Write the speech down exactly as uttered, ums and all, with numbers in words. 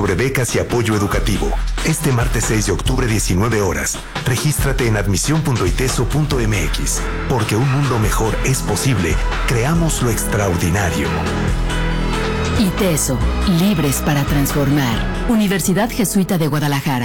sobre becas y apoyo educativo. Este martes seis de octubre, diecinueve horas. Regístrate en admisión punto iteso punto mx. Porque un mundo mejor es posible, creamos lo extraordinario. ITESO, libres para transformar. Universidad Jesuita de Guadalajara.